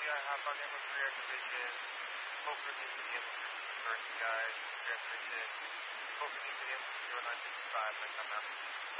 I hop on in with reactivation. Hopefully we can be able to first guys, reactivation. Hopefully we can be able to 0955 when I come out.